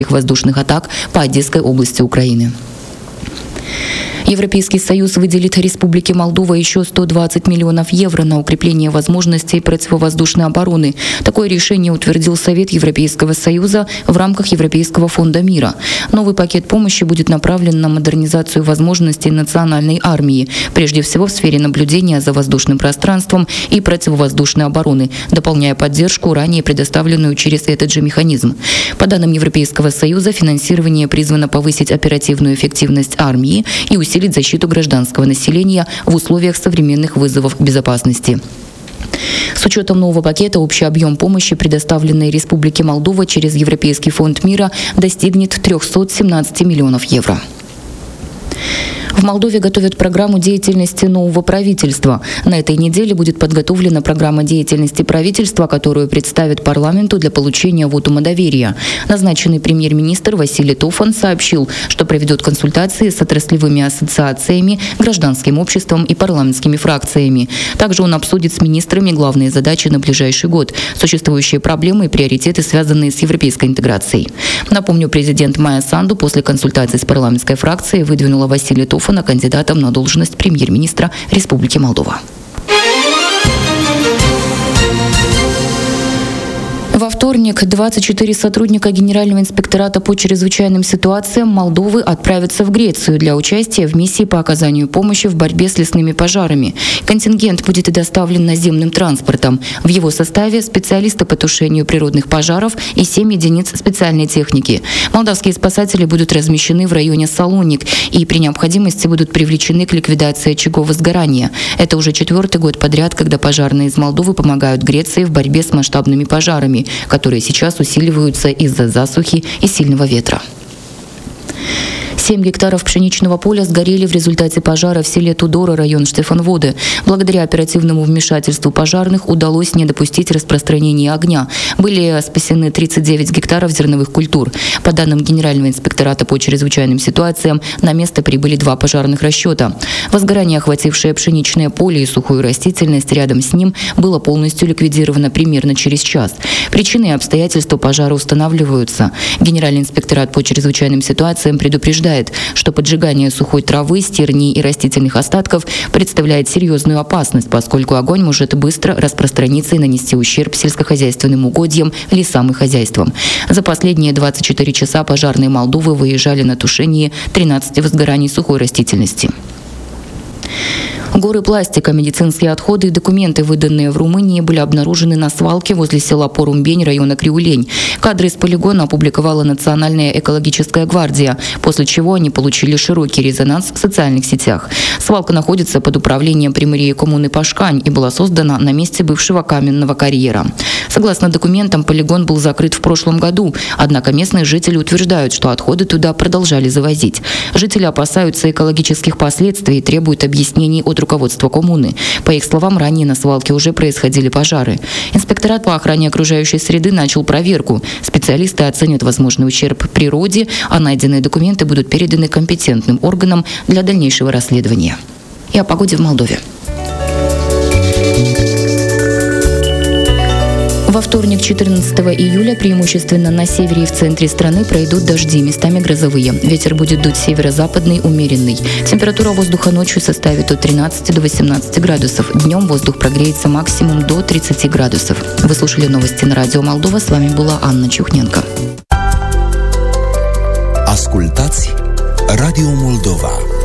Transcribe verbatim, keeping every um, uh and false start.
воздушных атак по Одесской области Украины. Европейский Союз выделит Республике Молдова еще сто двадцать миллионов евро на укрепление возможностей противовоздушной обороны. Такое решение утвердил Совет Европейского Союза в рамках Европейского фонда мира. Новый пакет помощи будет направлен на модернизацию возможностей национальной армии, прежде всего в сфере наблюдения за воздушным пространством и противовоздушной обороны, дополняя поддержку, ранее предоставленную через этот же механизм. По данным Европейского Союза, финансирование призвано повысить оперативную эффективность армии и усилить защиту гражданского населения в условиях современных вызовов безопасности. С учетом нового пакета общий объем помощи, предоставленной Республике Молдова через Европейский фонд мира, достигнет триста семнадцать миллионов евро. В Молдове готовят программу деятельности нового правительства. На этой неделе будет подготовлена программа деятельности правительства, которую представит парламенту для получения вотума доверия. Назначенный премьер-министр Василий Тофан сообщил, что проведет консультации с отраслевыми ассоциациями, гражданским обществом и парламентскими фракциями. Также он обсудит с министрами главные задачи на ближайший год, существующие проблемы и приоритеты, связанные с европейской интеграцией. Напомню, президент Майя Санду после консультаций с парламентской фракцией выдвинула Василия Тофана кандидатом на должность премьер-министра Республики Молдова. Во вторник двадцать четыре сотрудника Генерального инспектората по чрезвычайным ситуациям Молдовы отправятся в Грецию для участия в миссии по оказанию помощи в борьбе с лесными пожарами. Контингент будет доставлен наземным транспортом. В его составе специалисты по тушению природных пожаров и семь единиц специальной техники. Молдавские спасатели будут размещены в районе Салоник и при необходимости будут привлечены к ликвидации очагов возгорания. Это уже четвертый год подряд, когда пожарные из Молдовы помогают Греции в борьбе с масштабными пожарами, которые сейчас усиливаются из-за засухи и сильного ветра. Семь гектаров пшеничного поля сгорели в результате пожара в селе Тудора, район Штефанводы. Благодаря оперативному вмешательству пожарных удалось не допустить распространения огня. Были спасены тридцать девять гектаров зерновых культур. По данным Генерального инспектората по чрезвычайным ситуациям, на место прибыли два пожарных расчета. Возгорание, охватившее пшеничное поле и сухую растительность рядом с ним, было полностью ликвидировано примерно через час. Причины и обстоятельства пожара устанавливаются. Генеральный инспекторат по чрезвычайным ситуациям предупреждает, что поджигание сухой травы, стерней и растительных остатков представляет серьезную опасность, поскольку огонь может быстро распространиться и нанести ущерб сельскохозяйственным угодьям, лесам и хозяйствам. За последние двадцать четыре часа пожарные Молдовы выезжали на тушение тринадцати возгораний сухой растительности. Горы пластика, медицинские отходы и документы, выданные в Румынии, были обнаружены на свалке возле села Порумбень района Криулень. Кадры из полигона опубликовала Национальная экологическая гвардия, после чего они получили широкий резонанс в социальных сетях. Свалка находится под управлением примарии коммуны Пашкань и была создана на месте бывшего каменного карьера. Согласно документам, полигон был закрыт в прошлом году, однако местные жители утверждают, что отходы туда продолжали завозить. Жители опасаются экологических последствий и требуют объяснений от руководства коммуны. По их словам, ранее на свалке уже происходили пожары. Инспекторат по охране окружающей среды начал проверку. Специалисты оценят возможный ущерб природе, а найденные документы будут переданы компетентным органам для дальнейшего расследования. И о погоде в Молдове. Во вторник, четырнадцатого июля, преимущественно на севере и в центре страны пройдут дожди, местами грозовые. Ветер будет дуть северо-западный, умеренный. Температура воздуха ночью составит от тринадцати до восемнадцати градусов. Днем воздух прогреется максимум до тридцати градусов. Вы слушали новости на Радио Молдова. С вами была Анна Чухненко. Ascultați Radio Moldova.